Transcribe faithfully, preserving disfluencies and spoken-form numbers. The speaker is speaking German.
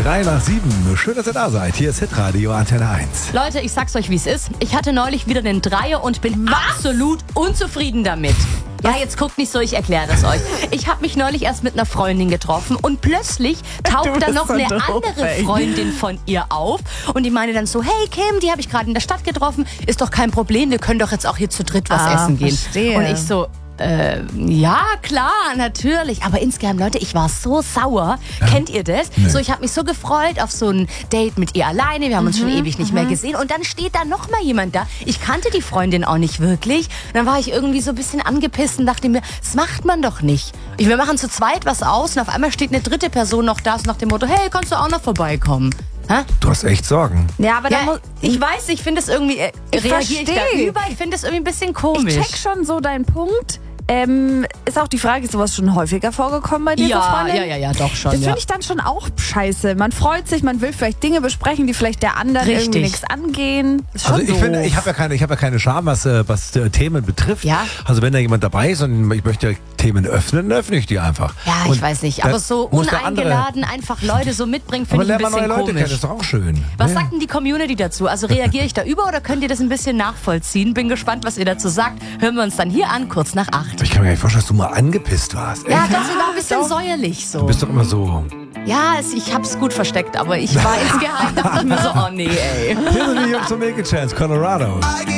drei nach sieben. Schön, dass ihr da seid. Hier ist Hitradio Antenne eins. Leute, ich sag's euch, wie es ist. Ich hatte neulich wieder den Dreier und bin Was? absolut unzufrieden damit. Ja, jetzt guckt nicht so, ich erkläre das euch. Ich habe mich neulich erst mit einer Freundin getroffen und plötzlich taucht da noch so eine doof, andere ey. Freundin von ihr auf und die meine dann so, hey Kim, die habe ich gerade in der Stadt getroffen, ist doch kein Problem, wir können doch jetzt auch hier zu dritt was ah, essen gehen. Verstehe. Und ich so, Äh, ja, klar, natürlich. Aber insgeheim, Leute, ich war so sauer. Ja. Kennt ihr das? Nee. So, ich habe mich so gefreut auf so ein Date mit ihr alleine. Wir haben uns mhm, schon ewig nicht mhm. mehr gesehen. Und dann steht da noch mal jemand da. Ich kannte die Freundin auch nicht wirklich. Und dann war ich irgendwie so ein bisschen angepisst und dachte mir, das macht man doch nicht. Wir machen zu zweit was aus und auf einmal steht eine dritte Person noch da, so nach dem Motto, hey, kannst du auch noch vorbeikommen? Ha? Du hast echt Sorgen. Ja, aber ja, da ich weiß, ich finde es irgendwie, äh, reagiere ich da über, ich finde es irgendwie ein bisschen komisch. Ich check schon so deinen Punkt. Ähm, ist auch die Frage, ist sowas schon häufiger vorgekommen bei dir, ja, Freundin? Ja, ja, ja, doch schon. Das ja. finde ich dann schon auch scheiße. Man freut sich, man will vielleicht Dinge besprechen, die vielleicht der anderen Richtig. irgendwie nichts angehen. Ist schon also ich doof. finde, ich habe ja keine, ich habe ja keine Scham, was, was äh, Themen betrifft. Ja. Also wenn da jemand dabei ist und ich möchte Themen öffnen, dann öffne ich die einfach. Ja, ich und weiß nicht, aber so uneingeladen einfach Leute so mitbringen, finde ich ein bisschen neue Leute komisch. Kennen, ist doch auch schön. Was ja. sagt denn die Community dazu? Also reagiere ich da über oder könnt ihr das ein bisschen nachvollziehen? Bin gespannt, was ihr dazu sagt. Hören wir uns dann hier an, kurz nach acht. Ich kann mir gar nicht vorstellen, dass du mal angepisst warst. Ja, das war ein bisschen säuerlich so. Du bist doch immer so. Ja, es, ich hab's gut versteckt, aber ich war insgeheim, dachte ich mir so, oh nee, ey. Hier sind die Jungs von Milky Chance, Colorado.